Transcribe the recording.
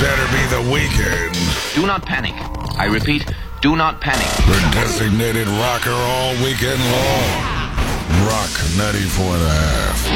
better be The Weeknd. Do not panic. I repeat, do not panic. The designated rocker all weekend long. Rock 94.5.